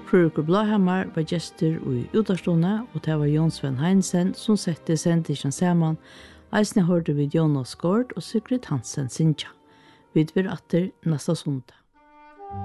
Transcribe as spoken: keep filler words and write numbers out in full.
Frøyrukur Blahamar var gestur i utarstående, og det var Jon Sven Heinsen som sette sendisjen sammen. Eisne hørte vi Jonas Gård og Sigrid Hansen Sintja. Vi vil atter neste sondag.